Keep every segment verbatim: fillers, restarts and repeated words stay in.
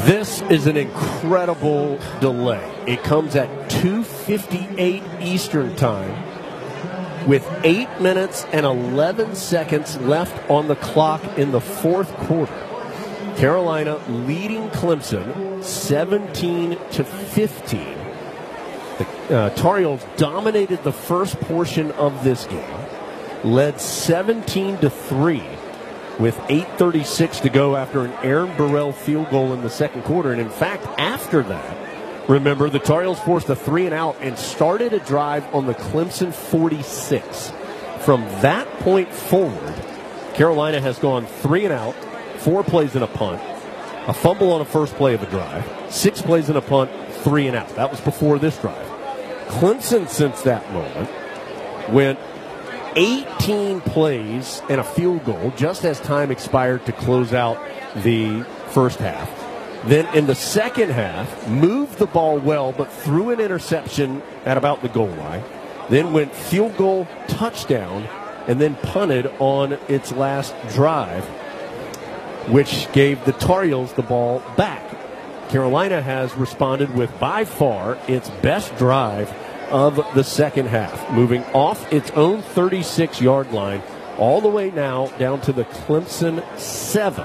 This is an incredible delay. It comes at two fifty-eight Eastern Time with eight minutes and eleven seconds left on the clock in the fourth quarter. Carolina leading Clemson seventeen to fifteen. The uh, Tar Heels dominated the first portion of this game, led seventeen to three with eight thirty-six to go after an Aaron Burrell field goal in the second quarter. And in fact, after that, remember, the Tar Heels forced a three and out and started a drive on the Clemson forty-six. From that point forward, Carolina has gone three and out, four plays and a punt, a fumble on a first play of a drive, six plays and a punt, three and out. That was before this drive. Clemson, since that moment, went eighteen plays and a field goal just as time expired to close out the first half. Then in the second half, moved the ball well, but threw an interception at about the goal line. Then went field goal, touchdown, and then punted on its last drive, which gave the Tar Heels the ball back. Carolina has responded with, by far, its best drive of the second half, moving off its own thirty-six-yard line all the way now down to the Clemson seven.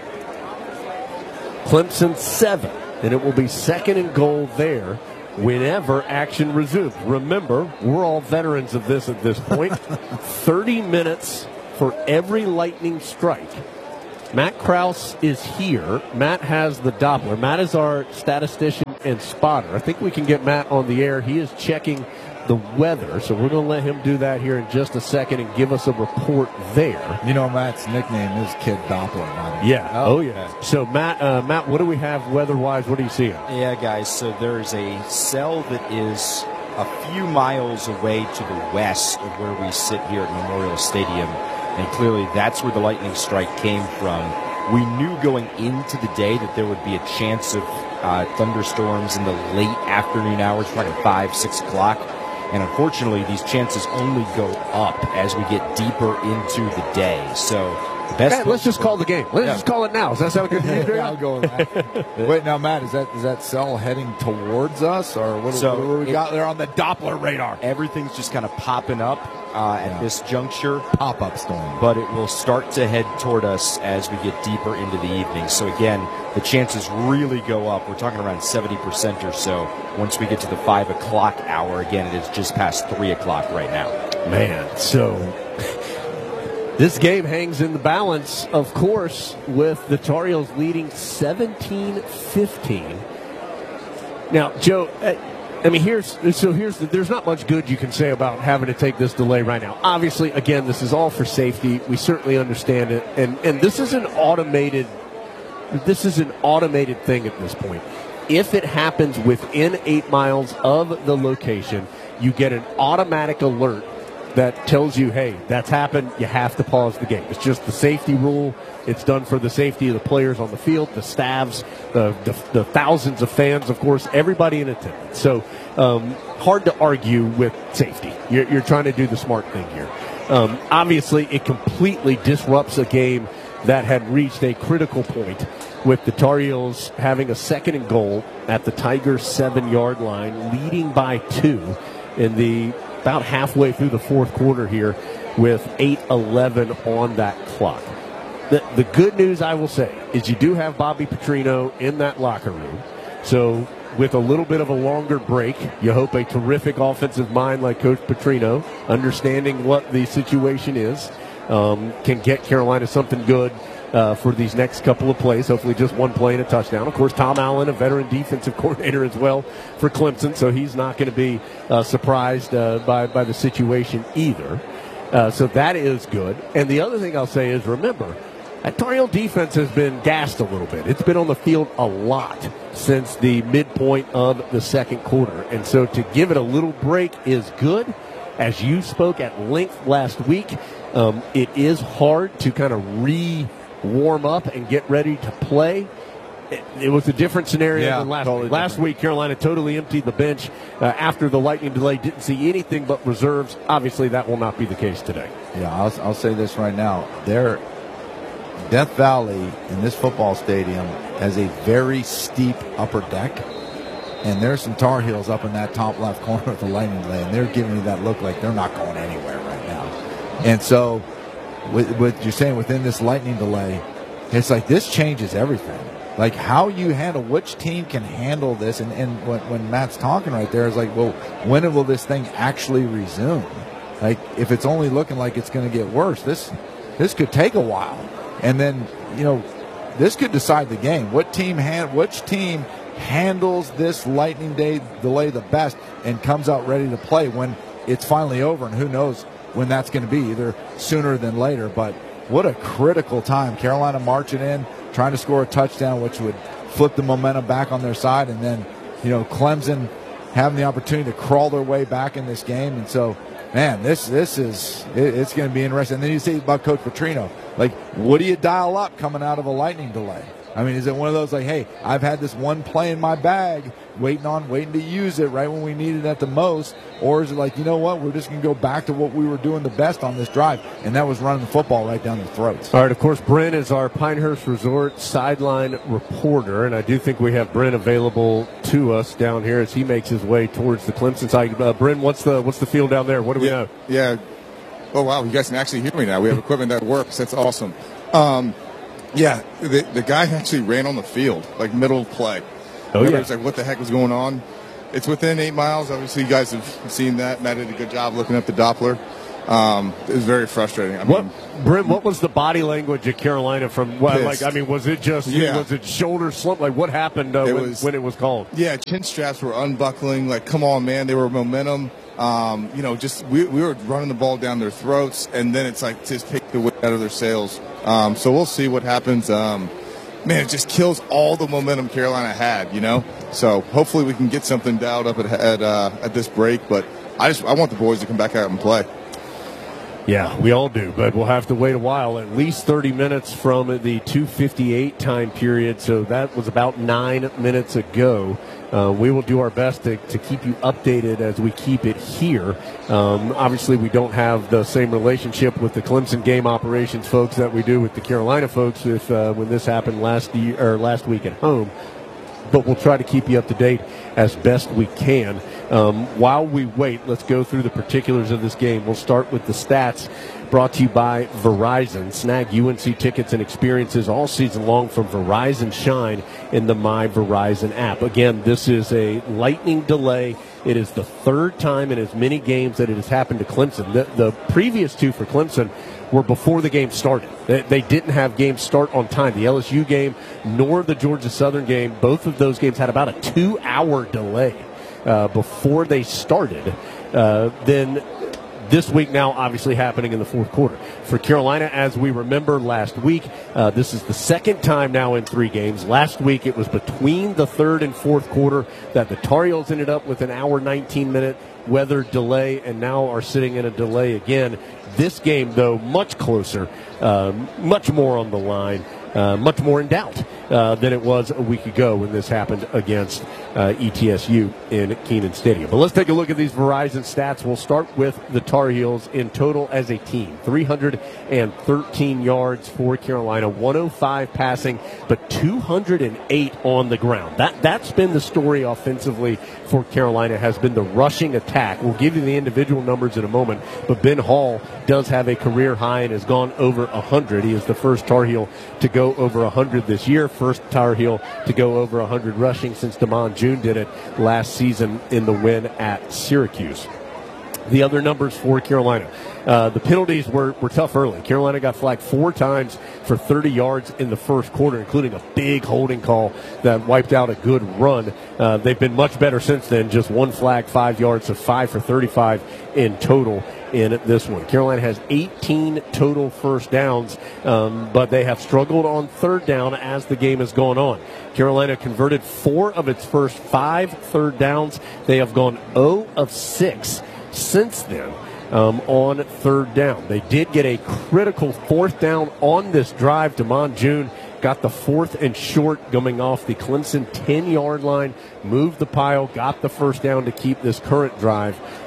Clemson seven, and it will be second and goal there whenever action resumes. Remember, we're all veterans of this at this point. thirty minutes for every lightning strike. Matt Krause is here. Matt has the Doppler. Matt is our statistician and spotter. I think we can get Matt on the air. He is checking the weather, so we're going to let him do that here in just a second and give us a report there. You know, Matt's nickname is Kid Doppler. Yeah. Oh, oh yeah. So, Matt, uh, Matt, what do we have weather-wise? What are you seeing? Yeah, guys, so there's a cell that is a few miles away to the west of where we sit here at Memorial Stadium, and clearly that's where the lightning strike came from. We knew going into the day that there would be a chance of uh, thunderstorms in the late afternoon hours, probably five, six o'clock. And unfortunately, these chances only go up as we get deeper into the day. So the best. Okay, let's just call the game. Let's yeah. just call it now. Does that sound good to you? Yeah, I'll go with that. Wait, now, Matt, is that is that cell heading towards us, or what, so what, what we it, got there on the Doppler radar? Everything's just kind of popping up uh, at yeah. this juncture. Pop-up storm. But it will start to head toward us as we get deeper into the evening. So again, the chances really go up. We're talking around seventy percent or so once we get to the five o'clock hour. Again, it is just past three o'clock right now. Man, so this game hangs in the balance, of course, with the Tar Heels leading seventeen fifteen. Now, Joe, I mean, here's so here's the, there's not much good you can say about having to take this delay right now. Obviously, again, this is all for safety. We certainly understand it, and and this is an automated this is an automated thing at this point. If it happens within eight miles of the location, you get an automatic alert that tells you, hey, that's happened. You have to pause the game. It's just the safety rule. It's done for the safety of the players on the field, the staffs, the, the, the thousands of fans, of course, everybody in attendance. So um, hard to argue with safety. You're, you're trying to do the smart thing here. Um, obviously, it completely disrupts a game that had reached a critical point with the Tar Heels having a second and goal at the Tigers' seven-yard line, leading by two in the about halfway through the fourth quarter here with eight eleven on that clock. The, the good news, I will say, is you do have Bobby Petrino in that locker room. So with a little bit of a longer break, you hope a terrific offensive mind like Coach Petrino, understanding what the situation is, um, can get Carolina something good uh, for these next couple of plays, hopefully just one play and a touchdown. Of course, Tom Allen, a veteran defensive coordinator as well for Clemson, so he's not going to be uh, surprised uh, by, by the situation either. Uh, so that is good. And the other thing I'll say is, remember, that Tar Heel defense has been gassed a little bit. It's been on the field a lot since the midpoint of the second quarter. And so to give it a little break is good. As you spoke at length last week, um, it is hard to kind of re-warm up and get ready to play. It, it was a different scenario yeah, than last totally week. Last different. week, Carolina totally emptied the bench uh, after the lightning delay, didn't see anything but reserves. Obviously, that will not be the case today. Yeah, I'll, I'll say this right now. They're Death Valley in this football stadium has a very steep upper deck. And there's some Tar Heels up in that top left corner of the Lightning delay, and they're giving you that look like they're not going anywhere right now. And so, with, with you're saying within this Lightning delay, it's like this changes everything. Like how you handle, which team can handle this, and, and when, when Matt's talking right there, is like, well, when will this thing actually resume? Like if it's only looking like it's going to get worse, this this could take a while, and then you know this could decide the game. What team hand, which team handles this Lightning Day delay the best and comes out ready to play when it's finally over, and who knows when that's going to be, either sooner than later. But what a critical time. Carolina marching in, trying to score a touchdown, which would flip the momentum back on their side, and then you know Clemson having the opportunity to crawl their way back in this game. And so man, this this is it, it's going to be interesting. And then you say about Coach Petrino, like what do you dial up coming out of a Lightning delay? I mean, is it one of those like, hey, I've had this one play in my bag, waiting on, waiting to use it right when we need it at the most? Or is it like, you know what, we're just going to go back to what we were doing the best on this drive, and that was running the football right down their throats? All right, of course, Brent is our Pinehurst Resort sideline reporter, and I do think we have Brent available to us down here as he makes his way towards the Clemson side. Uh, Brent, what's the what's the field down there? What do we yeah, know? Yeah. Oh, wow, you guys can actually hear me now. We have equipment that works. That's awesome. Um, Yeah, the, the guy actually ran on the field, like middle of play. Oh, yeah. It's like, what the heck was going on? It's within eight miles. Obviously, you guys have seen that. Matt did a good job looking up the Doppler. Um, it was very frustrating. I What, mean, Brent, what was the body language at Carolina from, what, like, I mean, was it just, Yeah. was it shoulder slump? Like, what happened uh, It when, was- when it was called? yeah, chin straps were unbuckling. Like, come on, man. They were momentum. Um, you know, just we, we were running the ball down their throats, and then it's like just take the wind out of their sails. Um, so we'll see what happens. Um, man, it just kills all the momentum Carolina had, you know. So hopefully we can get something dialed up at at, uh, at this break. But I just I want the boys to come back out and play. Yeah, we all do, but we'll have to wait a while, at least thirty minutes from the two fifty-eight time period, so that was about nine minutes ago. Uh, we will do our best to, to keep you updated as we keep it here. Um, obviously, we don't have the same relationship with the Clemson game operations folks that we do with the Carolina folks if, uh, when this happened last year, or last week at home. But we'll try to keep you up to date as best we can. Um, while we wait, let's go through the particulars of this game. We'll start with the stats brought to you by Verizon. Snag U N C tickets and experiences all season long from Verizon Shine in the My Verizon app. Again, this is a lightning delay. It is the third time in as many games that it has happened to Clemson. The, the previous two for Clemson were before the game started. They, they didn't have games start on time. The L S U game nor the Georgia Southern game, both of those games had about a two-hour delay uh, before they started. Uh, then this week now obviously happening in the fourth quarter. For Carolina, as we remember last week, uh, this is the second time now in three games. Last week it was between the third and fourth quarter that the Tar Heels ended up with an hour, nineteen-minute weather delay, and now are sitting in a delay again. This game, though, much closer, uh, much more on the line, uh, much more in doubt uh, than it was a week ago when this happened against uh, E T S U in Kenan Stadium. But let's take a look at these Verizon stats. We'll start with the Tar Heels in total as a team. three hundred thirteen yards for Carolina, one oh five passing, but two hundred eight on the ground. That, that's been the story offensively for Carolina, has been the rushing attack. We'll give you the individual numbers in a moment, but Ben Hall does have a career high and has gone over one hundred. He is the first Tar Heel to go over one hundred this year, first Tar Heel to go over one hundred rushing since Damon June did it last season in the win at Syracuse. The other numbers for Carolina. Uh, the penalties were, were tough early. Carolina got flagged four times for thirty yards in the first quarter, including a big holding call that wiped out a good run. Uh, they've been much better since then. Just one flag, five yards, so five for thirty-five in total in this one. Carolina has eighteen total first downs, um, but they have struggled on third down as the game has gone on. Carolina converted four of its first five third downs. They have gone zero of six since then um, on third down. They did get a critical fourth down on this drive. Damon June got the fourth and short coming off the Clemson ten-yard line, moved the pile, got the first down to keep this current drive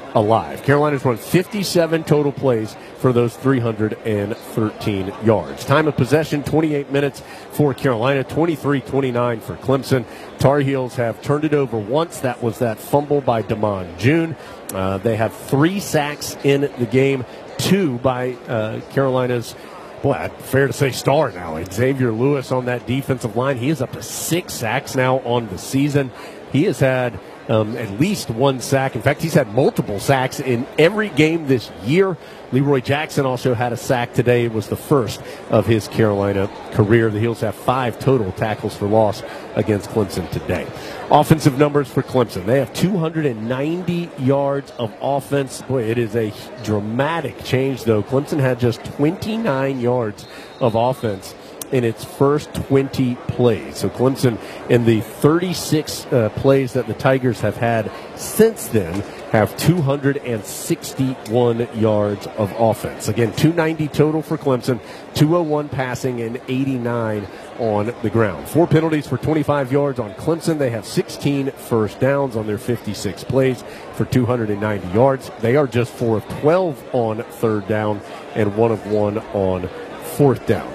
alive. Carolina's run fifty-seven total plays for those three hundred thirteen yards. Time of possession, twenty-eight minutes for Carolina, twenty-three twenty-nine for Clemson. Tar Heels have turned it over once. That was that fumble by Damon June. Uh, they have three sacks in the game, two by uh, Carolina's, boy, fair to say star now, Xavier Lewis on that defensive line. He is up to six sacks now on the season. He has had um, at least one sack. In fact, he's had multiple sacks in every game this year. Leroy Jackson also had a sack today. It was the first of his Carolina career. The Heels have five total tackles for loss against Clemson today. Offensive numbers for Clemson. They have two hundred ninety yards of offense. Boy, it is a dramatic change, though. Clemson had just twenty-nine yards of offense in its first twenty plays. So Clemson, in the thirty-six uh, plays that the Tigers have had since then, have two hundred sixty-one yards of offense. Again, two ninety total for Clemson, two oh one passing, and eighty-nine on the ground. Four penalties for twenty-five yards on Clemson. They have sixteen first downs on their fifty-six plays for two hundred ninety yards. They are just four of twelve on third down and one of one on fourth down.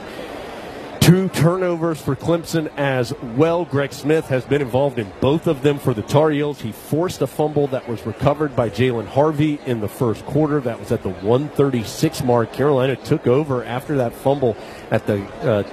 Two turnovers for Clemson as well. Greg Smith has been involved in both of them for the Tar Heels. He forced a fumble that was recovered by Jalen Harvey in the first quarter. That was at the one thirty-six mark. Carolina took over after that fumble at the uh,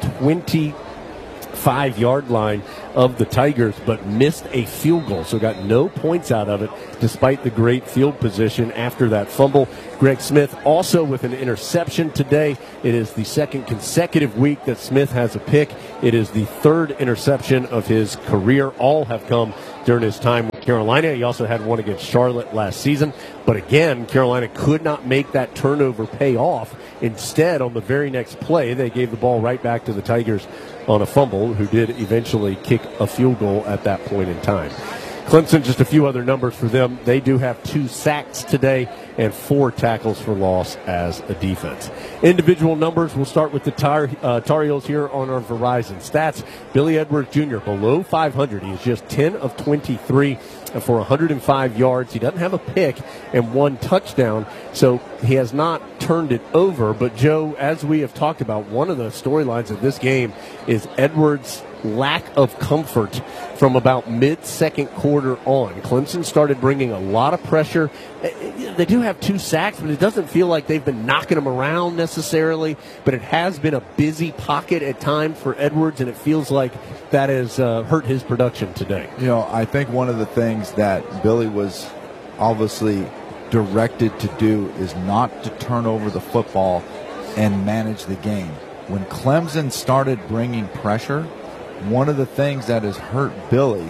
twenty-five-yard line of the Tigers, but missed a field goal, so got no points out of it despite the great field position after that fumble. Greg Smith also with an interception today. It is the second consecutive week that Smith has a pick. It is the third interception of his career. All have come during his time with Carolina. He also had one against Charlotte last season. But again, Carolina could not make that turnover pay off. Instead, on the very next play, they gave the ball right back to the Tigers on a fumble, who did eventually kick a field goal at that point in time. Clemson, just a few other numbers for them. They do have two sacks today and four tackles for loss as a defense. Individual numbers, we'll start with the Tar, uh, Tar Heels here on our Verizon stats. Billy Edwards Junior below five hundred. He is just ten of twenty-three for one hundred five yards. He doesn't have a pick and one touchdown, so he has not turned it over. But, Joe, as we have talked about, one of the storylines of this game is Edwards' lack of comfort from about mid-second quarter on. Clemson started bringing a lot of pressure. They do have two sacks, but it doesn't feel like they've been knocking them around necessarily. But it has been a busy pocket at times for Edwards, and it feels like that has uh, hurt his production today. You know, I think one of the things that Billy was obviously directed to do is not to turn over the football and manage the game. When Clemson started bringing pressure, one of the things that has hurt Billy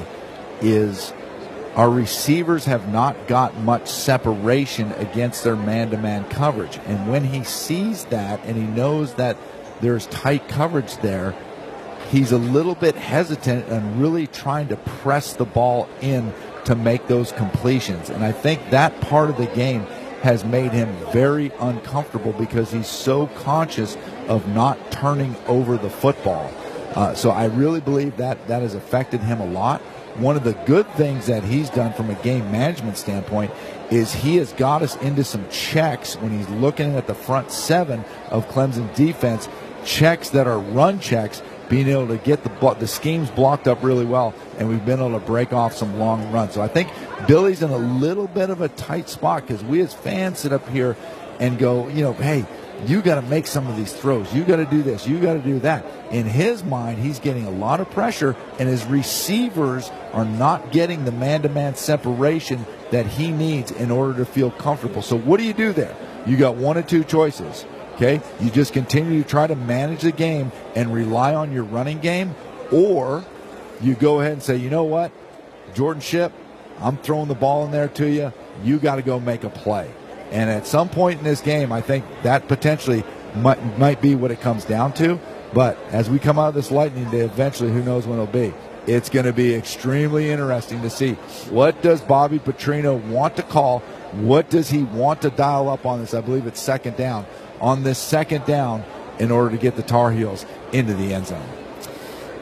is our receivers have not got much separation against their man-to-man coverage. And when he sees that and he knows that there's tight coverage there, he's a little bit hesitant and really trying to press the ball in to make those completions. And I think that part of the game has made him very uncomfortable because he's so conscious of not turning over the football. Uh, so I really believe that that has affected him a lot. One of the good things that he's done from a game management standpoint is he has got us into some checks when he's looking at the front seven of Clemson defense, checks that are run checks, being able to get the the schemes blocked up really well, and we've been able to break off some long runs. So I think Billy's in a little bit of a tight spot because we as fans sit up here and go, you know, hey, you got to make some of these throws. You got to do this. You got to do that. In his mind, he's getting a lot of pressure, and his receivers are not getting the man-to-man separation that he needs in order to feel comfortable. So what do you do there? You got one or two choices, okay? You just continue to try to manage the game and rely on your running game, or you go ahead and say, you know what, Jordan Shipp, I'm throwing the ball in there to you. You got to go make a play. And at some point in this game, I think that potentially might, might be what it comes down to. But as we come out of this Lightning Day, eventually, who knows when it'll be. It's going to be extremely interesting to see. What does Bobby Petrino want to call? What does he want to dial up on this? I believe it's second down. On this second down in order to get the Tar Heels into the end zone.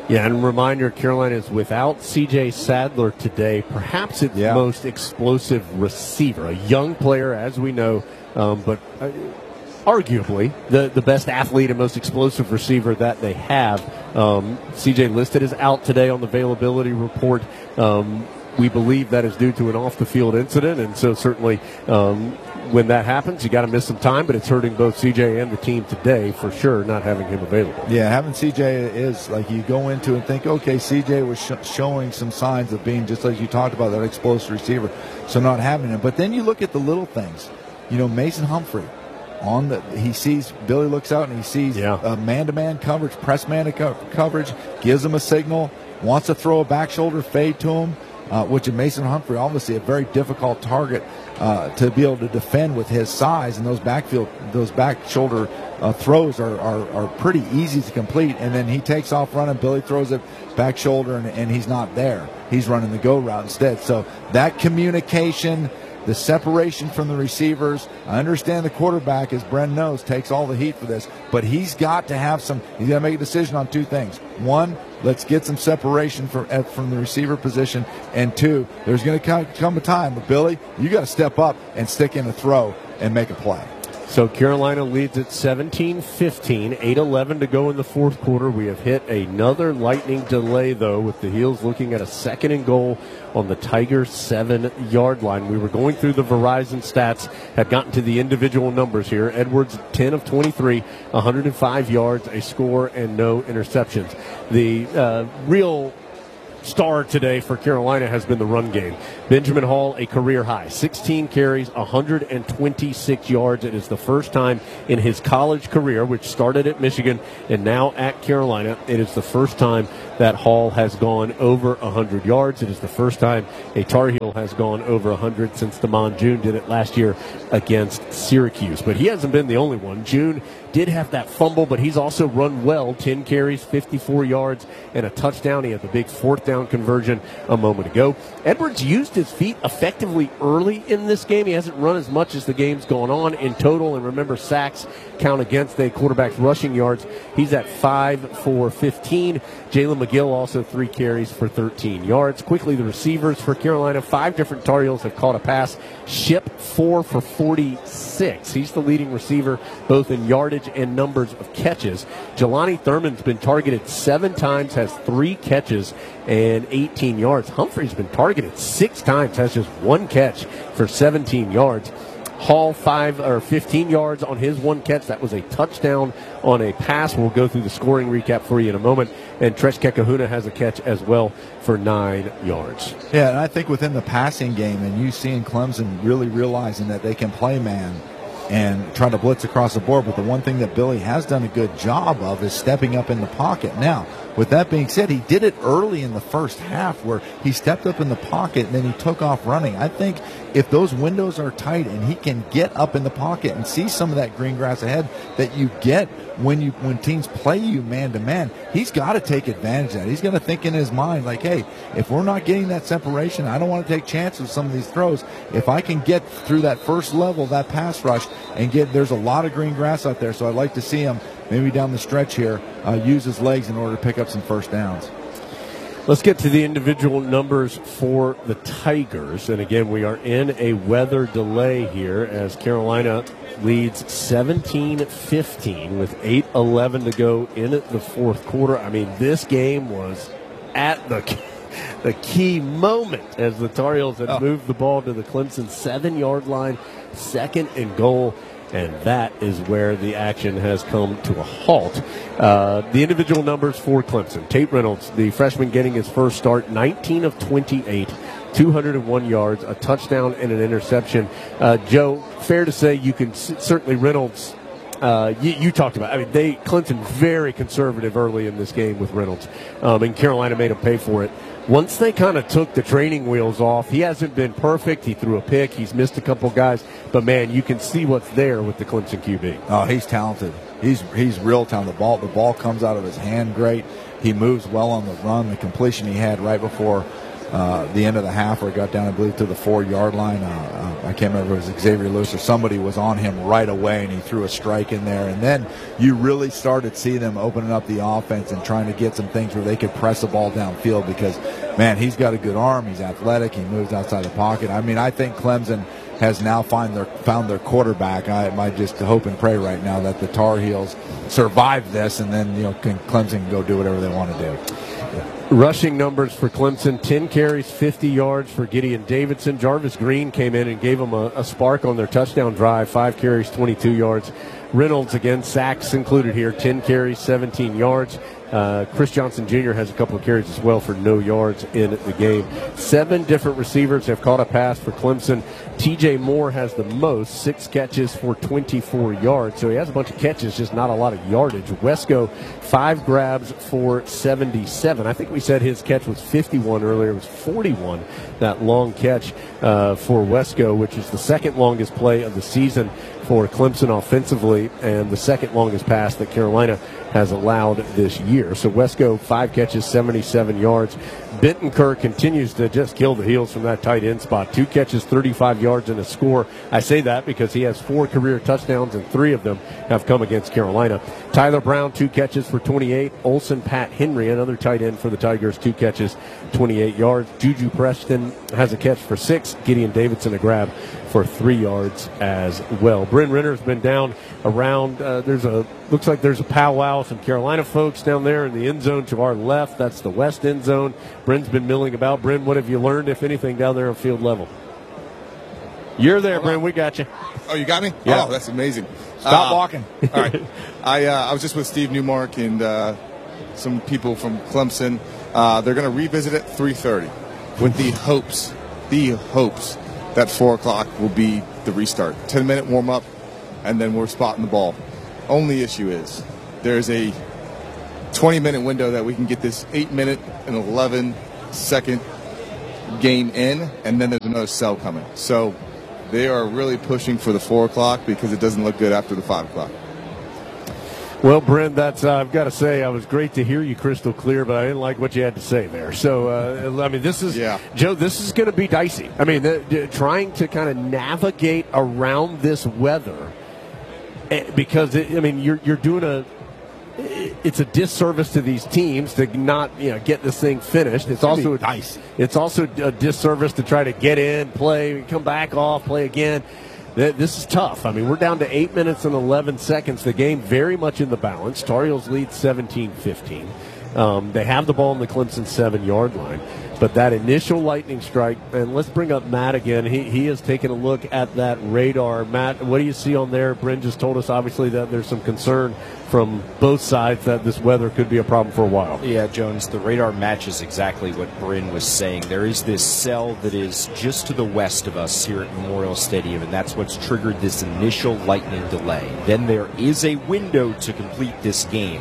Yeah, and a reminder, Carolina is without C J Sadler today, perhaps its Yeah. most explosive receiver. A young player, as we know, um, but uh, arguably the, the best athlete and most explosive receiver that they have. Um, C J listed as out today on the availability report. Um, we believe that is due to an off-the-field incident, and so certainly um, when that happens, you got to miss some time, but it's hurting both C J and the team today for sure, not having him available. Yeah, having C J is like you go into and think, okay, C J was sh- showing some signs of being just like you talked about, that explosive receiver, so not having him. But then you look at the little things. You know, Mason Humphrey, on the he sees Billy looks out and he sees Yeah. uh, man-to-man coverage, press man co- coverage, gives him a signal, wants to throw a back shoulder fade to him. Uh, which is Mason Humphrey, obviously a very difficult target uh, to be able to defend with his size, and those backfield, those back shoulder uh, throws are, are, are pretty easy to complete. And then he takes off running. Billy throws it back shoulder, and, and he's not there. He's running the go route instead. So that communication, the separation from the receivers. I understand the quarterback, as Bren knows, takes all the heat for this, but he's got to have some. He's got to make a decision on two things. One, let's get some separation from from the receiver position, and two, there's going to come a time, but Billy, you got to step up and stick in a throw and make a play. So Carolina leads at seventeen fifteen, eight eleven to go in the fourth quarter. We have hit another lightning delay, though, with the Heels looking at a second and goal on the Tigers' seven-yard line. We were going through the Verizon stats, had gotten to the individual numbers here. Edwards, ten of twenty-three, one hundred five yards, a score, and no interceptions. The uh, real star today for Carolina has been the run game. Benjamin Hall, a career high, sixteen carries, one hundred twenty-six yards. It is the first time in his college career, which started at Michigan and now at Carolina, it is the first time that Hall has gone over one hundred yards. It is the first time a Tar Heel has gone over one hundred since Damon June did it last year against Syracuse. But he hasn't been the only one. June did have that fumble, but he's also run well. ten carries, fifty-four yards, and a touchdown. He had the big fourth down conversion a moment ago. Edwards used his feet effectively early in this game. He hasn't run as much as the game's gone on in total. And remember, sacks count against a quarterback's rushing yards. He's at five for fifteen. Jalen McGill also three carries for thirteen yards. Quickly, the receivers for Carolina, five different Tar Heels have caught a pass. Ship, four for forty-six. He's the leading receiver both in yardage and numbers of catches. Jelani Thurman's been targeted seven times, has three catches and eighteen yards. Humphrey's been targeted six times, has just one catch for seventeen yards. Hall, five or fifteen yards on his one catch. That was a touchdown on a pass. We'll go through the scoring recap for you in a moment. And Tresh Kekahuna has a catch as well for nine yards. Yeah, and I think within the passing game, and you seeing Clemson really realizing that they can play man and try to blitz across the board. But the one thing that Billy has done a good job of is stepping up in the pocket. Now, with that being said, he did it early in the first half where he stepped up in the pocket and then he took off running. I think if those windows are tight and he can get up in the pocket and see some of that green grass ahead that you get when you when teams play you man to man, he's got to take advantage of that. He's going to think in his mind like, hey, if we're not getting that separation, I don't want to take chances with some of these throws. If I can get through that first level, that pass rush, and get there's a lot of green grass out there, so I'd like to see him maybe down the stretch here uh, use his legs in order to pick up some first downs. Let's get to the individual numbers for the Tigers. And again, we are in a weather delay here as Carolina leads seventeen fifteen with eight eleven to go in the fourth quarter. I mean, this game was at the the key moment as the Tar Heels had oh. moved the ball to the Clemson seven-yard line, second and goal. And that is where the action has come to a halt. Uh, the individual numbers for Clemson. Tate Reynolds, the freshman getting his first start, nineteen of twenty-eight, two hundred one yards, a touchdown and an interception. Uh, Joe, fair to say you can s- certainly Reynolds, uh, you, you talked about, I mean, they Clemson very conservative early in this game with Reynolds, um, and Carolina made him pay for it. Once they kind of took the training wheels off, he hasn't been perfect. He threw a pick. He's missed a couple guys. But, man, you can see what's there with the Clemson Q B. Oh, he's talented. He's he's real talented. The ball, the ball comes out of his hand great. He moves well on the run. The completion he had right before uh, the end of the half where it got down, I believe, to the four-yard line. Uh, uh, I can't remember if it was Xavier Lewis or somebody was on him right away, and he threw a strike in there. And then you really started to see them opening up the offense and trying to get some things where they could press the ball downfield because, man, he's got a good arm. He's athletic. He moves outside the pocket. I mean, I think Clemson has now find their, found their quarterback. I might just hope and pray right now that the Tar Heels survive this, and then you know can, Clemson can go do whatever they want to do. Rushing numbers for Clemson, ten carries, fifty yards for Gideon Davidson. Jarvis Green came in and gave them a, a spark on their touchdown drive, five carries, twenty-two yards. Reynolds, again, sacks included here, ten carries, seventeen yards. Uh, Chris Johnson Junior has a couple of carries as well for no yards in the game. Seven different receivers have caught a pass for Clemson. T J Moore has the most, six catches for twenty-four yards. So he has a bunch of catches, just not a lot of yardage. Wesco, five grabs for seventy-seven. I think we said his catch was fifty-one earlier. It was forty-one, that long catch uh, for Wesco, which is the second longest play of the season for Clemson offensively and the second longest pass that Carolina has allowed this year. So Wesco, five catches, seventy-seven yards. Bittencourt continues to just kill the Heels from that tight end spot. Two catches, thirty-five yards and a score. I say that because he has four career touchdowns and three of them have come against Carolina. Tyler Brown, two catches for twenty-eight. Olson Pat Henry, another tight end for the Tigers, two catches, twenty-eight yards. Juju Preston has a catch for six. Gideon Davidson a grab for three yards as well. Bryn Renner's been down around. Uh, there's a looks like there's a powwow. Some Carolina folks down there in the end zone to our left. That's the west end zone. Bryn's been milling about. Bryn, what have you learned, if anything, down there on field level? You're there, Bryn. We got you. Oh, you got me? Yeah. Oh, that's amazing. Stop uh, walking. All right. I uh, I was just with Steve Newmark and uh, some people from Clemson. Uh, they're going to revisit at three thirty with the hopes, the hopes that four o'clock will be the restart. ten-minute warm-up, and then we're spotting the ball. Only issue is there's a twenty-minute window that we can get this eight-minute and eleven-second game in, and then there's another cell coming. So they are really pushing for the four o'clock because it doesn't look good after the five o'clock. Well, Bryn, that's uh, I've got to say, I was great to hear you crystal clear, but I didn't like what you had to say there. So, uh, I mean, this is, yeah. Joe, this is going to be dicey. I mean, the, the, trying to kind of navigate around this weather because, it, I mean, you're you're doing a, it's a disservice to these teams to not, you know, get this thing finished. It's also a, dicey. It's also a disservice to try to get in, play, come back off, play again. This is tough. I mean, we're down to eight minutes and eleven seconds. The game very much in the balance. Tar Heels lead seventeen fifteen. Um, they have the ball on the Clemson seven-yard line. But that initial lightning strike, and let's bring up Matt again. He he has taken a look at that radar. Matt, what do you see on there? Bryn just told us, obviously, that there's some concern from both sides that this weather could be a problem for a while. Yeah, Jones, the radar matches exactly what Bryn was saying. There is this cell that is just to the west of us here at Memorial Stadium, and that's what's triggered this initial lightning delay. Then there is a window to complete this game.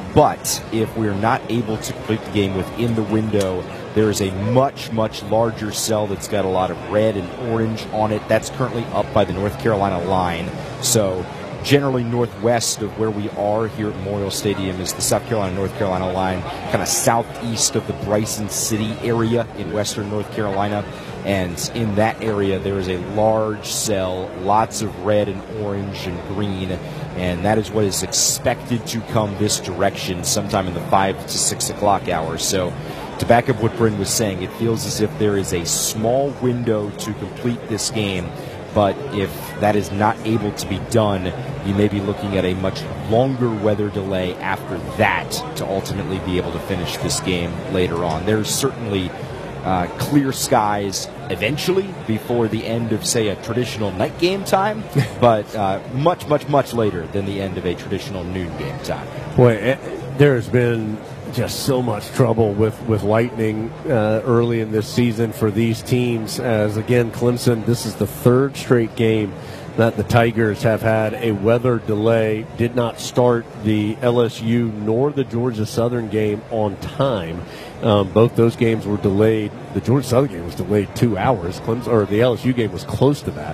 But if we're not able to complete the game within the window, there is a much, much larger cell that's got a lot of red and orange on it. That's currently up by the North Carolina line. So generally northwest of where we are here at Memorial Stadium is the South Carolina-North Carolina line, kind of southeast of the Bryson City area in western North Carolina. And in that area, there is a large cell, lots of red and orange and green, and that is what is expected to come this direction sometime in the five to six o'clock hour. So to back up what Bryn was saying, it feels as if there is a small window to complete this game, but if that is not able to be done, you may be looking at a much longer weather delay after that to ultimately be able to finish this game later on. There's certainly Uh, clear skies eventually before the end of, say, a traditional night game time, but uh, much, much, much later than the end of a traditional noon game time. Boy, it, there's been just so much trouble with, with lightning uh, early in this season for these teams as, again, Clemson, this is the third straight game that the Tigers have had a weather delay, did not start the L S U nor the Georgia Southern game on time. Um, both those games were delayed. The Georgia Southern game was delayed two hours. Clemson, or the L S U game was close to that.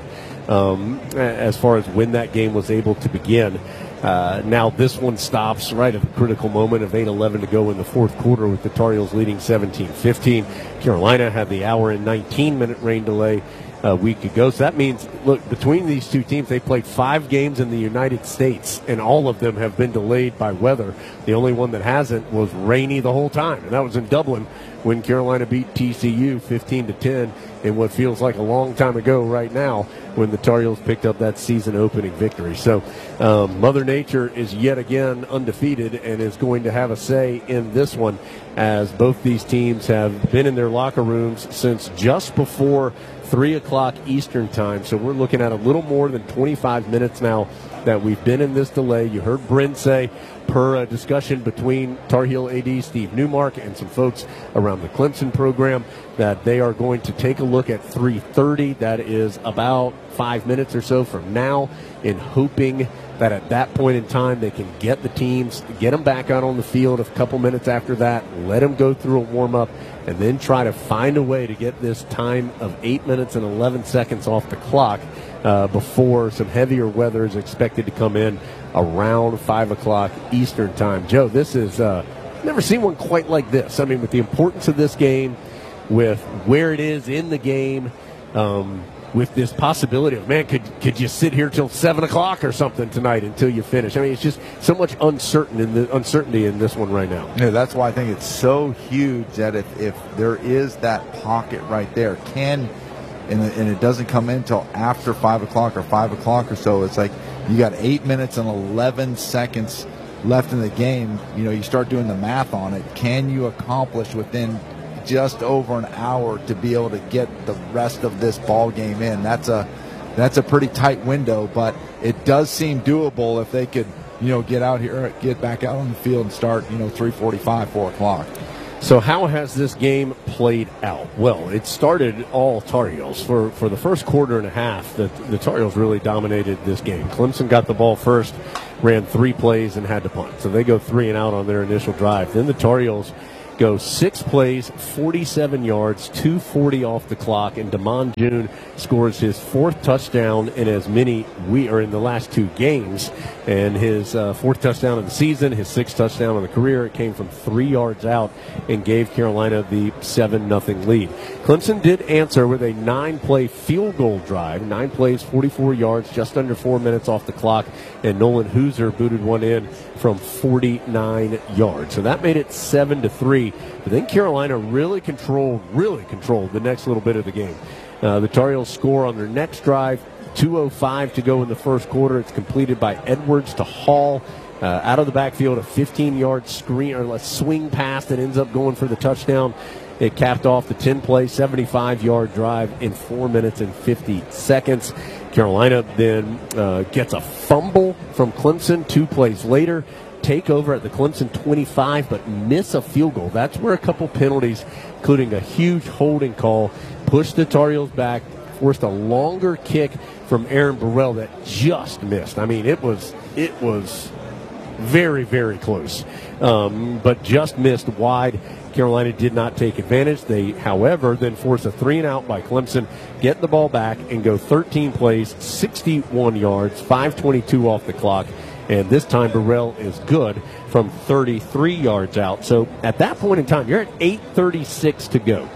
um, as far as when that game was able to begin. Uh, now this one stops right at the critical moment of eight eleven to go in the fourth quarter with the Tar Heels leading seventeen fifteen. Carolina had the hour and nineteen minute rain delay a week ago. So that means, look, between these two teams, they played five games in the United States, and all of them have been delayed by weather. The only one that hasn't was rainy the whole time, and that was in Dublin when Carolina beat T C U fifteen to ten in what feels like a long time ago right now when the Tar Heels picked up that season-opening victory. So um, Mother Nature is yet again undefeated and is going to have a say in this one, as both these teams have been in their locker rooms since just before three o'clock Eastern time. So we're looking at a little more than twenty-five minutes now that we've been in this delay. You heard Bryn say, per a discussion between Tar Heel A D Steve Newmark and some folks around the Clemson program, that they are going to take a look at three thirty. That is about five minutes or so from now, in hoping that at that point in time they can get the teams, get them back out on the field a couple minutes after that, let them go through a warm-up, and then try to find a way to get this time of eight minutes and eleven seconds off the clock uh, before some heavier weather is expected to come in around five o'clock Eastern time. Joe, this is, uh, never seen one quite like this. I mean, with the importance of this game, with where it is in the game, um, with this possibility of, man, could could you sit here till seven o'clock or something tonight until you finish? I mean, it's just so much uncertain in the uncertainty in this one right now. Yeah, that's why I think it's so huge that if, if there is that pocket right there, can and, and it doesn't come in until after five o'clock or five o'clock or so, it's like you got eight minutes and eleven seconds left in the game. You know, you start doing the math on it. Can you accomplish within just over an hour to be able to get the rest of this ball game in? That's a that's a pretty tight window, but it does seem doable if they could, you know, get out here, get back out on the field and start, you know, three forty-five, four o'clock. So how has this game played out? Well, it started all Tar Heels. For, for the first quarter and a half, the, the Tar Heels really dominated this game. Clemson got the ball first, ran three plays, and had to punt. So they go three and out on their initial drive. Then the Tar Heels go six plays, forty-seven yards, two forty off the clock, and Damon June scores his fourth touchdown in as many we are in the last two games, and his uh, fourth touchdown of the season, his sixth touchdown of the career. It came from three yards out and gave Carolina the seven nothing lead. Clemson did answer with a nine-play field goal drive, nine plays, forty-four yards, just under four minutes off the clock, and Nolan Hooser booted one in from forty-nine yards. So that made it seven to three. But then Carolina really controlled, really controlled the next little bit of the game. Uh, the Tar Heels score on their next drive, two oh five to go in the first quarter. It's completed by Edwards to Hall. Uh, out of the backfield, a fifteen-yard screen or a swing pass that ends up going for the touchdown. It capped off the ten-play, seventy-five-yard drive in four minutes and fifty seconds. Carolina then uh, gets a fumble from Clemson two plays later, take over at the Clemson twenty-five, but miss a field goal. That's where a couple penalties, including a huge holding call, pushed the Tar Heels back, forced a longer kick from Aaron Burrell that just missed. I mean, it was it was very, very close, um, but just missed wide. Carolina did not take advantage. They, however, then force a three and out by Clemson, get the ball back, and go thirteen plays, sixty-one yards, five twenty-two off the clock. And this time Burrell is good from thirty-three yards out. So at that point in time, you're at eight thirty-six to go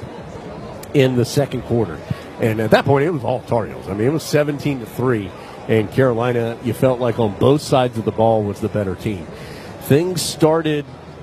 in the second quarter. And at that point, it was all Tar Heels. I mean, it was seventeen to three. And Carolina, you felt like on both sides of the ball was the better team. Things started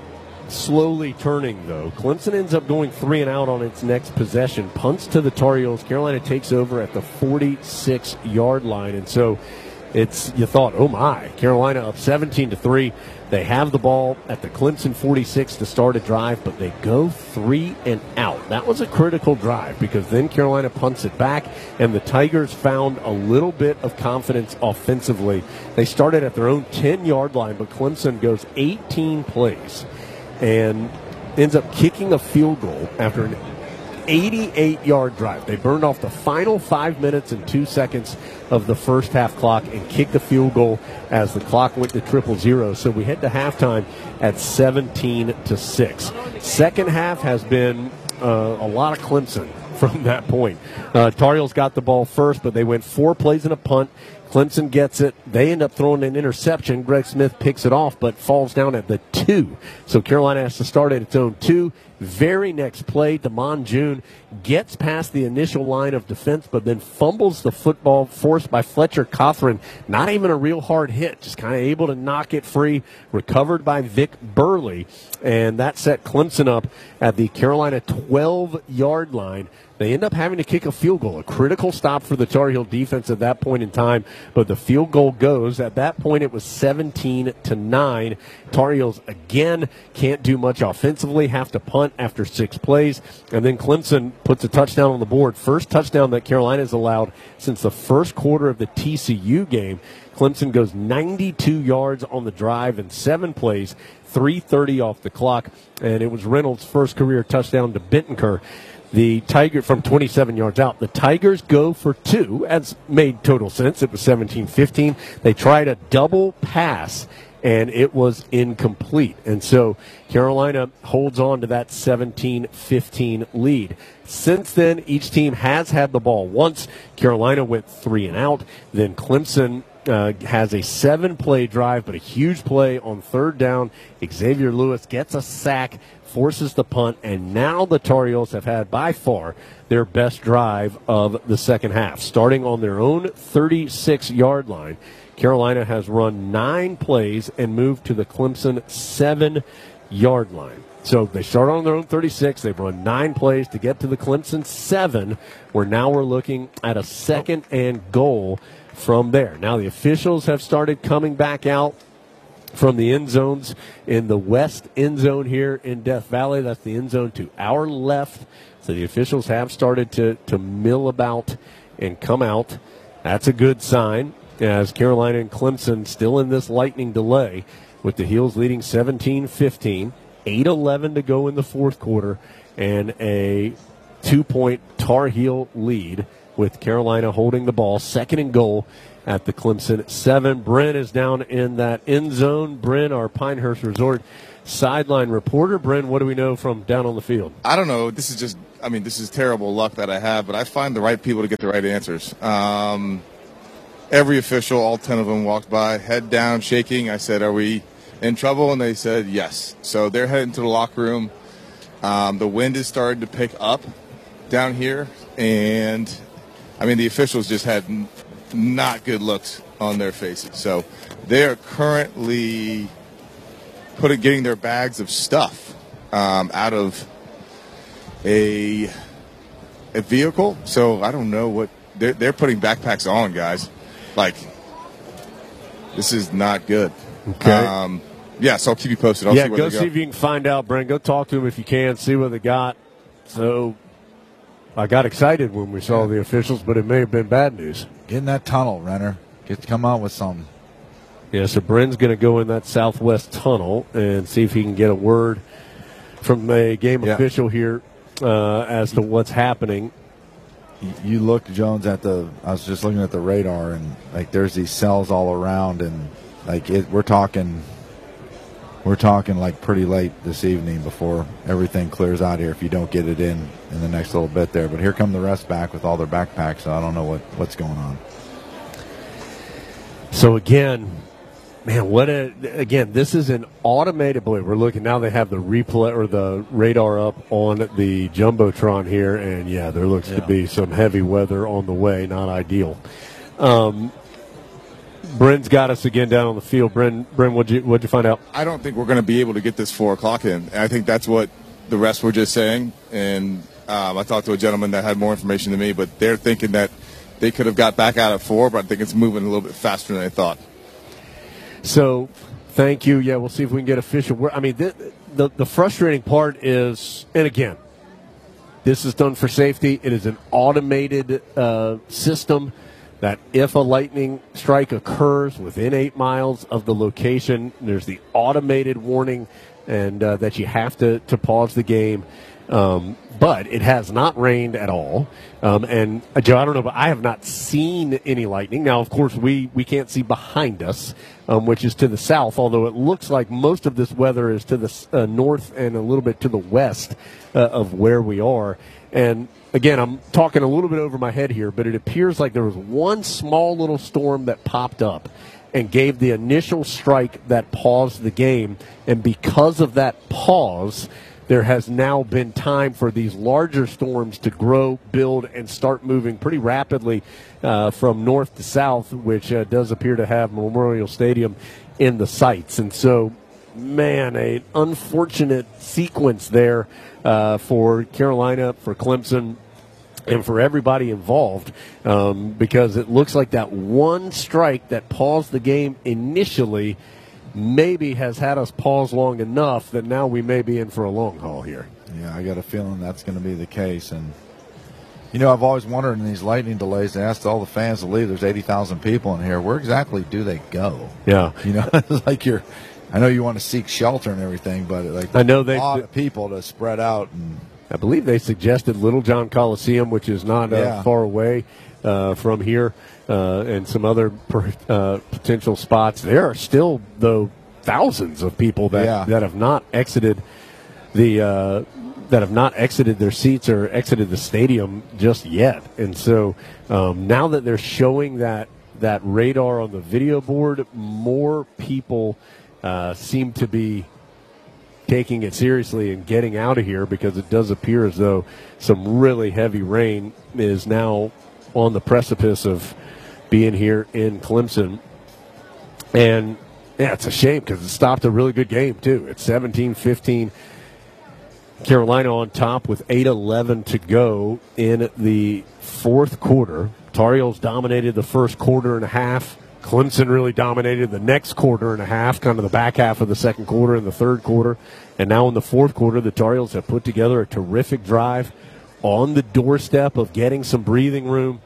slowly turning, though. Clemson ends up going three and out on its next possession, punts to the Tar Heels. Carolina takes over at the forty-six-yard line, and so it's you thought, oh my, Carolina up seventeen to three. They have the ball at the Clemson forty-six to start a drive, but they go three and out. That was a critical drive because then Carolina punts it back, and the Tigers found a little bit of confidence offensively. They started at their own ten-yard line, but Clemson goes eighteen plays and ends up kicking a field goal after an eighty-eight-yard drive. They burned off the final five minutes and two seconds of the first half clock and kicked a field goal as the clock went to triple zero. So we head to halftime at seventeen to six. Second half has been uh, a lot of Clemson from that point. Uh, Tar Heels got the ball first, but they went four plays and a punt. Clemson gets it. They end up throwing an interception. Greg Smith picks it off, but falls down at the two. So Carolina has to start at its own two. Very next play, Damon June gets past the initial line of defense, but then fumbles the football, forced by Fletcher Cothran. Not even a real hard hit, just kind of able to knock it free. Recovered by Vic Burley, and that set Clemson up at the Carolina twelve-yard line. They end up having to kick a field goal, a critical stop for the Tar Heel defense at that point in time, but the field goal goes. At that point, it was seventeen to nine. Tar Heels, again, can't do much offensively, have to punt after six plays, and then Clemson puts a touchdown on the board. First touchdown that Carolina has allowed since the first quarter of the T C U game. Clemson goes ninety-two yards on the drive in seven plays, three thirty off the clock, and it was Reynolds' first career touchdown to Bittenker. The Tiger from twenty-seven yards out. The Tigers go for two. That's made total sense. It was seventeen fifteen. They tried a double pass, and it was incomplete. And so Carolina holds on to that seventeen fifteen lead. Since then, each team has had the ball once. Carolina went three and out. Then Clemson Uh, has a seven-play drive, but a huge play on third down. Xavier Lewis gets a sack, forces the punt, and now the Tar Heels have had by far their best drive of the second half. Starting on their own thirty-six-yard line, Carolina has run nine plays and moved to the Clemson seven-yard line. So they start on their own thirty-six. They've run nine plays to get to the Clemson seven, where now we're looking at a second and goal from there. Now the officials have started coming back out from the end zones in the west end zone here in Death Valley. That's the end zone to our left. So the officials have started to, to mill about and come out. That's a good sign, as Carolina and Clemson still in this lightning delay, with the Heels leading seventeen fifteen, eight eleven to go in the fourth quarter, and a two-point Tar Heel lead, with Carolina holding the ball, second and goal at the Clemson seven. Bryn is down in that end zone. Bryn, our Pinehurst Resort sideline reporter. Bryn, what do we know from down on the field? I don't know. This is just, I mean, this is terrible luck that I have, but I find the right people to get the right answers. Um, every official, all ten of them, walked by, head down, shaking. I said, are we in trouble? And they said yes. So they're heading to the locker room. Um, the wind has started to pick up down here, and I mean, the officials just had n- not good looks on their faces. So they are currently putting, getting their bags of stuff um, out of a a vehicle. So I don't know what they're, they're putting backpacks on, guys. Like, this is not good. Okay. Um, yeah, so I'll keep you posted. I'll yeah, see where go they see go. if you can find out, Brent. Go talk to them if you can, see what they got. So I got excited when we saw the officials, but it may have been bad news. Get in that tunnel, Renner. Get to come out with some. Yeah, so Bryn's going to go in that southwest tunnel and see if he can get a word from a game Yeah. official here uh, as to what's happening. You look, Jones, at the. I was just looking at the radar, and like there's these cells all around, and like it, we're talking. We're talking like pretty late this evening before everything clears out here if you don't get it in in the next little bit there. But here come the rest back with all their backpacks, so I don't know what, what's going on. So, again, man, what a – again, this is an automated – boy, we're looking – now they have the replay or the radar up on the Jumbotron here, and, yeah, there looks Yeah. to be some heavy weather on the way, not ideal. Um Bryn's got us again down on the field. Bryn, Bryn, what'd you what'd you find out? I don't think we're going to be able to get this four o'clock in. And I think that's what the rest were just saying. And um, I talked to a gentleman that had more information than me, but they're thinking that they could have got back out at four, but I think it's moving a little bit faster than they thought. So, thank you. Yeah, we'll see if we can get official word. I mean, the, the the frustrating part is, and again, this is done for safety. It is an automated uh, system that if a lightning strike occurs within eight miles of the location, there's the automated warning and uh, that you have to, to pause the game. Um, but it has not rained at all. Um, and, uh, Joe, I don't know, but I have not seen any lightning. Now, of course, we, we can't see behind us, um, which is to the south, although it looks like most of this weather is to the uh, north and a little bit to the west uh, of where we are. And, again, I'm talking a little bit over my head here, but it appears like there was one small little storm that popped up and gave the initial strike that paused the game. And because of that pause, there has now been time for these larger storms to grow, build, and start moving pretty rapidly uh, from north to south, which uh, does appear to have Memorial Stadium in the sights. And so, man, an unfortunate sequence there uh, for Carolina, for Clemson, and for everybody involved, um, because it looks like that one strike that paused the game initially maybe has had us pause long enough that now we may be in for a long haul here. Yeah, I got a feeling that's going to be the case. And, you know, I've always wondered in these lightning delays, they asked all the fans to leave. There's eighty thousand people in here. Where exactly do they go? Yeah. You know, it's like you're – I know you want to seek shelter and everything, but like I know they, a lot of people to spread out. And I believe they suggested Little John Coliseum, which is not uh, yeah. far away uh, from here. Uh, and some other per, uh, potential spots. There are still, though, thousands of people that, yeah. that have not exited the uh, that have not exited their seats or exited the stadium just yet. And so um, now that they're showing that that radar on the video board, more people uh, seem to be taking it seriously and getting out of here, because it does appear as though some really heavy rain is now on the precipice of being here in Clemson. And, yeah, it's a shame because it stopped a really good game, too. It's seventeen fifteen. Carolina on top with eight eleven to go in the fourth quarter. Tar Heels dominated the first quarter and a half. Clemson really dominated the next quarter and a half, kind of the back half of the second quarter and the third quarter. And now in the fourth quarter, the Tar Heels have put together a terrific drive on the doorstep of getting some breathing room.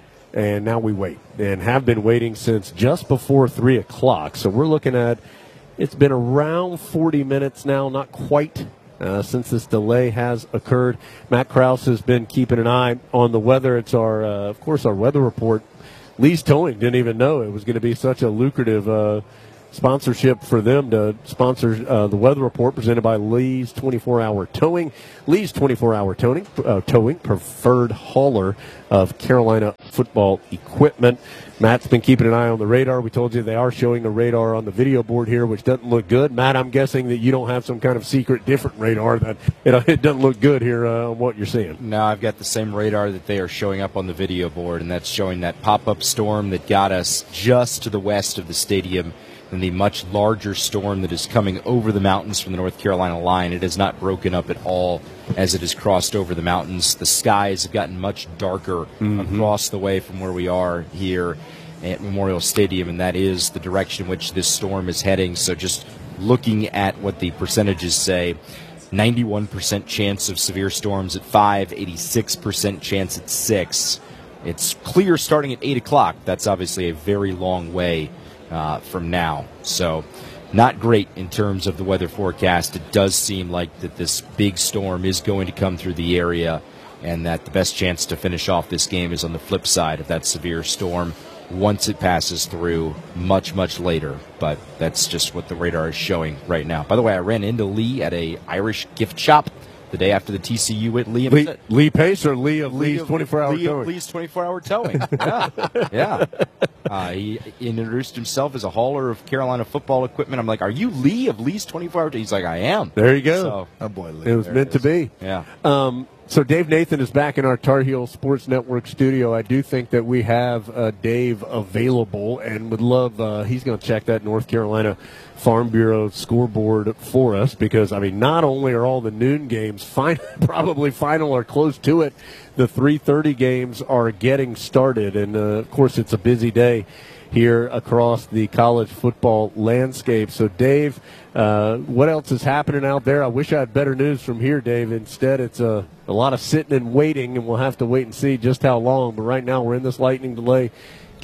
And now we wait, and have been waiting since just before three o'clock. So we're looking at, it's been around forty minutes now, not quite, uh, since this delay has occurred. Matt Krause has been keeping an eye on the weather. It's our, uh, of course, our weather report. Lee's Towing didn't even know it was going to be such a lucrative uh, sponsorship for them to sponsor uh, the weather report presented by Lee's twenty-four hour Towing. Lee's twenty-four hour towing, uh, towing, preferred hauler of Carolina football equipment. Matt's been keeping an eye on the radar. We told you they are showing the radar on the video board here, which doesn't look good. Matt, I'm guessing that you don't have some kind of secret different radar that it, it doesn't look good here uh, on what you're seeing. No, I've got the same radar that they are showing up on the video board, and that's showing that pop-up storm that got us just to the west of the stadium, and the much larger storm that is coming over the mountains from the North Carolina line. It has not broken up at all as it has crossed over the mountains. The skies have gotten much darker mm-hmm. across the way from where we are here at Memorial Stadium, and that is the direction in which this storm is heading. So just looking at what the percentages say, ninety-one percent chance of severe storms at five, eighty-six percent chance at six. It's clear starting at eight o'clock. That's obviously a very long way Uh, from now. So not great in terms of the weather forecast. It does seem like that this big storm is going to come through the area, and that the best chance to finish off this game is on the flip side of that severe storm once it passes through much, much later. But that's just what the radar is showing right now. By the way, I ran into Lee at a Irish gift shop the day after the T C U with Lee. Lee, Lee Pace or Lee of Lee Lee's of, twenty-four hour Lee towing? Of Lee's twenty-four hour towing. Yeah, yeah. Uh, he introduced himself as a hauler of Carolina football equipment. I'm like, "Are you Lee of Lee's twenty-four hour?" He's like, "I am." There you go. So, oh boy, Lee. It was there meant it to be. Yeah. Um, so Dave Nathan is back in our Tar Heel Sports Network studio. I do think that we have uh, Dave available, and would love. Uh, he's going to check that North Carolina Farm Bureau scoreboard for us, because I mean, not only are all the noon games final, probably final or close to it, the three thirty games are getting started, and uh, of course it's a busy day here across the college football landscape. So, Dave, uh, what else is happening out there? I wish I had better news from here, Dave. Instead, it's a, a lot of sitting and waiting, and we'll have to wait and see just how long. But right now we're in this lightning delay.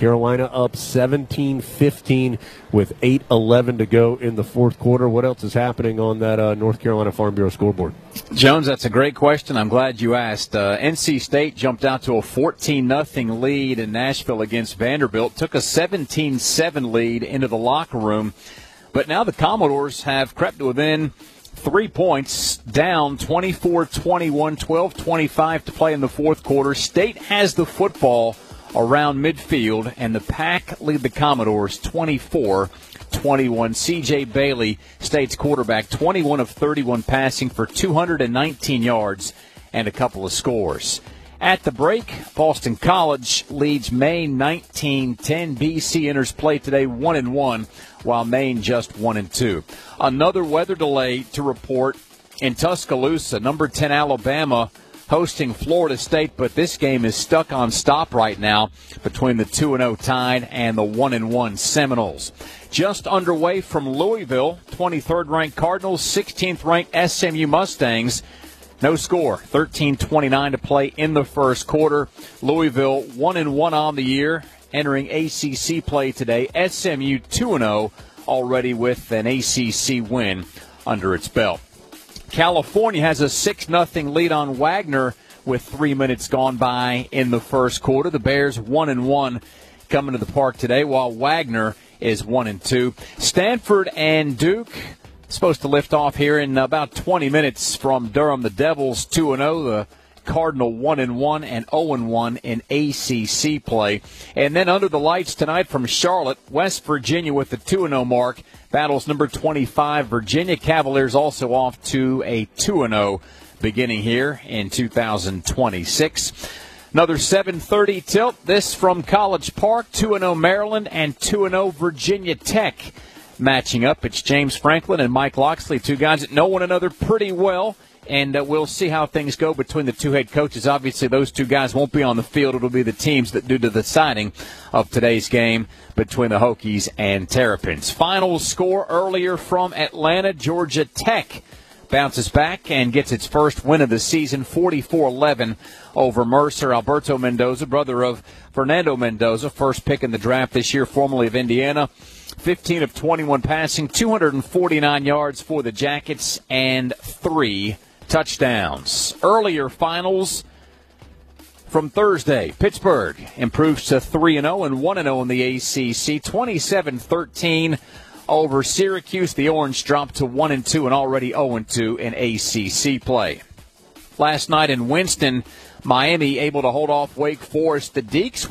Carolina up seventeen fifteen with eight eleven to go in the fourth quarter. What else is happening on that uh, North Carolina Farm Bureau scoreboard? Jones, that's a great question. I'm glad you asked. Uh, N C State jumped out to a fourteen nothing lead in Nashville against Vanderbilt, took a seventeen seven lead into the locker room. But now the Commodores have crept within three points, down twenty-four twenty-one, twelve twenty-five to play in the fourth quarter. State has the football around midfield, and the Pack lead the Commodores twenty-four twenty-one. C J Bailey, State's quarterback, twenty-one of thirty-one passing for two hundred nineteen yards and a couple of scores. At the break, Boston College leads Maine nineteen ten. B C enters play today one and one, while Maine just one and two. Another weather delay to report in Tuscaloosa. Number ten Alabama hosting Florida State, but this game is stuck on stop right now between the two and oh Tide and the one and one Seminoles. Just underway from Louisville, twenty-third ranked Cardinals, sixteenth ranked S M U Mustangs. No score, thirteen twenty-nine to play in the first quarter. Louisville one and one on the year, entering A C C play today. S M U two and oh, already with an A C C win under its belt. California has a six nothing lead on Wagner with three minutes gone by in the first quarter. The Bears one and one coming to the park today, while Wagner is one and two. Stanford and Duke supposed to lift off here in about twenty minutes from Durham. The Devils two and oh, the Cardinal one and one and oh and one in A C C play. And then under the lights tonight from Charlotte, West Virginia with the two and oh mark battles number twenty-five Virginia Cavaliers, also off to a two and oh beginning here in two thousand twenty-six. Another seven thirty tilt, this from College Park, two and oh Maryland and two and oh Virginia Tech matching up. It's James Franklin and Mike Loxley, two guys that know one another pretty well. And uh, we'll see how things go between the two head coaches. Obviously, those two guys won't be on the field. It'll be the teams that do the deciding of today's game between the Hokies and Terrapins. Final score earlier from Atlanta. Georgia Tech bounces back and gets its first win of the season, forty-four eleven over Mercer. Alberto Mendoza, brother of Fernando Mendoza, first pick in the draft this year, formerly of Indiana. fifteen of twenty-one passing, two hundred forty-nine yards for the Jackets, and three touchdowns. Earlier finals from Thursday. Pittsburgh improves to three and oh and one and oh in the A C C, twenty-seven thirteen over Syracuse. The Orange dropped to one and two and already oh and two in A C C play. Last night in Winston, Miami able to hold off Wake Forest. The Deacs